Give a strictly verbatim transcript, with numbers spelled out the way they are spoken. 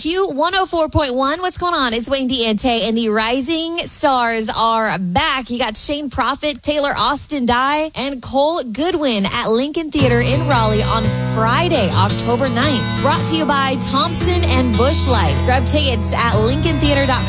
Q one oh four point one. What's going on? It's Wayne Diante, and the Rising Stars are back. You got Shane Prophet, Taylor Austin Dye, and Cole Goodwin at Lincoln Theater in Raleigh on Friday, October ninth. Brought to you by Thompson and Bush Light. Grab tickets at lincoln theater dot